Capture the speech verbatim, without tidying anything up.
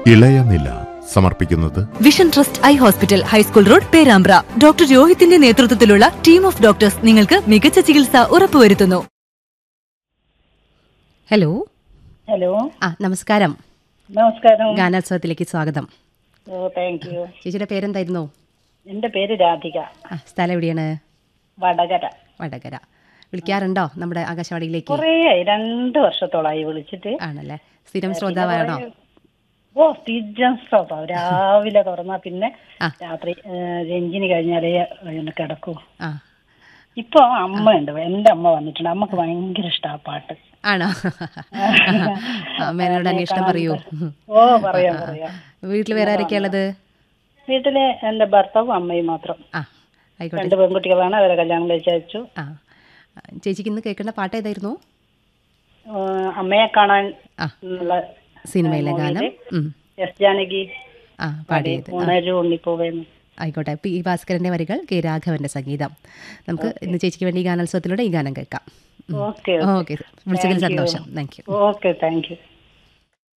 ഇളയനില സമർപ്പിക്കുന്നത് vision trust eye hospital, high school road, Perambra. Doctor രോഹിത്തിന്റെ നേതൃത്വത്തിലുള്ള team of doctors നിങ്ങൾക്ക് മികച്ച ചികിത്സ ഉറപ്പുവരുത്തുന്നു. ഹലോ ഹലോ ആ നമസ്കാരം. നമസ്കാരം. ഗാനോത്സവത്തിലേക്ക് സ്വാഗതം. ഓ താങ്ക് യു. ചേച്ചിയുടെ പേരെന്തായിരുന്നു? എൻ്റെ പേര് രാധിക. ആ സ്ഥലം എവിടെയാണ്? വടകര. വടകര. വിളിക്കാറുണ്ടോ നമ്മുടെ ആകാശവാണിയിലേക്ക്? കുറേ രണ്ട് വർഷത്തോളായി വിളിച്ചിട്ട്. ആണല്ലേ, സ്ഥിരം ശ്രോതാവാണോ? ഓ സ്ഥിരം ശ്രോതാവ്. രാവിലെ തുറന്നാ പിന്നെ രാത്രി രഞ്ജിനി കഴിഞ്ഞാലേ കിടക്കൂ. ആ ഇപ്പൊ അമ്മ ഉണ്ട്, എന്റെ അമ്മ വന്നിട്ടുണ്ട്. അമ്മക്ക് ഭയങ്കര ഇഷ്ടം ആ പാട്ട്. ആണോ? അമ്മേനോട് അന്വേഷണം പറയൂ. ഓ പറയാം പറയാം. വീട്ടിൽ വേറെ ആരൊക്കെയാ ഉള്ളത്? വീട്ടില് എന്റെ ഭർത്താവും അമ്മയും മാത്രം. ആ ആയിക്കോട്ടെ. രണ്ട് പെൺകുട്ടികളാണ്, അവരെ കല്യാണം കഴിച്ചയച്ചു. ആ ചേച്ചിക്ക് ഇന്ന് കേൾക്കേണ്ട പാട്ട് ഏതായിരുന്നു? അമ്മയെ കാണാൻ ആ സിനിമയിലെ ഗാനം. എസ് ജാനകി ആ പാടിയത്. ഉണ്ണിപ്പോവേന്ന്. ആയിക്കോട്ടെ. പി ഭാസ്കരന്റെ വരികൾ, കെ രാഘവന്റെ സംഗീതം. നമുക്ക് ഇന്ന് ചേച്ചിക്ക് വേണ്ടി ഈ ഗാനോത്സവത്തിലൂടെ ഈ ഗാനം കേൾക്കാം. ഓക്കെ ഓക്കെ, വിളിച്ചതിൽ സന്തോഷം. Thank you. Okay thank you.